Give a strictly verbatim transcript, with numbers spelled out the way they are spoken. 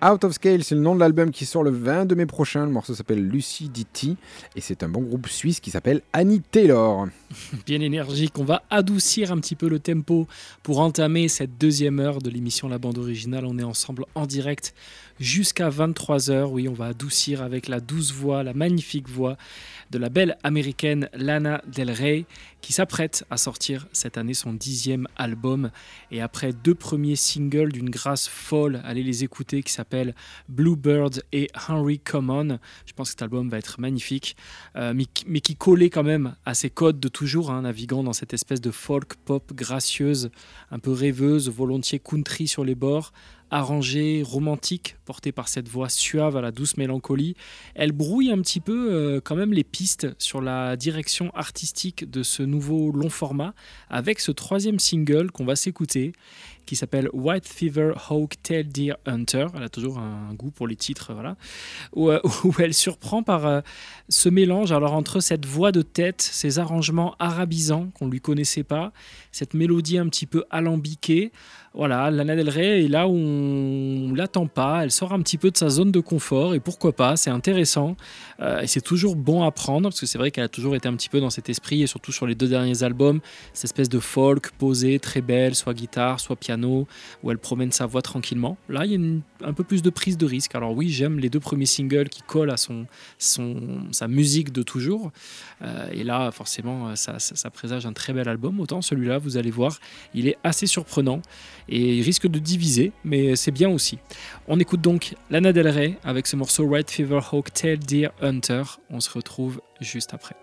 Out of Scale, c'est le nom de l'album qui sort le vingt-deux mai prochain. Le morceau s'appelle Lucidity et c'est un bon groupe suisse qui s'appelle Annie Taylor. Bien énergique, on va adoucir un petit peu le tempo pour entamer cette deuxième heure de l'émission La Bande Originale. On est ensemble en direct jusqu'à vingt-trois heures. Oui, on va adoucir avec la douce voix, la magnifique voix de la belle américaine Lana Del Rey qui s'apprête à sortir cette année son dixième album. Et après deux premiers singles d'une grâce folle, allez les écouter, qui s'appellent Bluebird et Henry Common. Je pense que cet album va être magnifique, euh, mais, mais qui collait quand même à ses codes de toujours, hein, naviguant dans cette espèce de folk pop gracieuse, un peu rêveuse, volontiers country sur les bords, arrangée, romantique, portée par cette voix suave à la douce mélancolie. Elle brouille un petit peu euh, quand même les pistes sur la direction artistique de ce nouveau long format, avec ce troisième single qu'on va s'écouter, qui s'appelle White Fever Hawk Tail Deer Hunter. Elle a toujours un goût pour les titres, voilà. Où, euh, où elle surprend par euh, ce mélange alors entre cette voix de tête, ces arrangements arabisants qu'on ne lui connaissait pas, cette mélodie un petit peu alambiquée. Voilà, Lana Del Rey est là où on ne l'attend pas, elle sort un petit peu de sa zone de confort, et pourquoi pas, c'est intéressant, euh, et c'est toujours bon à prendre, parce que c'est vrai qu'elle a toujours été un petit peu dans cet esprit, et surtout sur les deux derniers albums, cette espèce de folk posée, très belle, soit guitare, soit piano, où elle promène sa voix tranquillement. Là, il y a une, un peu plus de prise de risque. Alors oui, j'aime les deux premiers singles qui collent à son, son, sa musique de toujours, euh, et là, forcément, ça, ça, ça présage un très bel album. Autant celui-là, vous allez voir, il est assez surprenant, et il risque de diviser, mais c'est bien aussi. On écoute donc Lana Del Rey avec ce morceau White Fever Hawk Tail Deer Hunter. On se retrouve juste après.